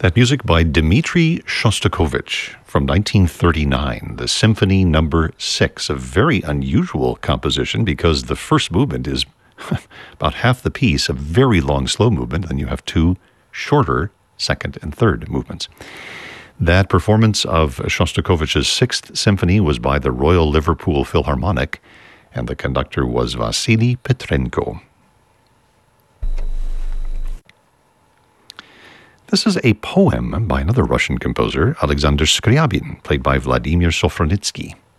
That music by Dmitri Shostakovich from 1939, the Symphony Number 6, a very unusual composition because the first movement is about half the piece, a very long slow movement, then you have two shorter second and third movements. That performance of Shostakovich's Sixth Symphony was by the Royal Liverpool Philharmonic, and the conductor was Vasily Petrenko. This is a poem by another Russian composer, Alexander Skryabin, played by Vladimir Sofronitsky.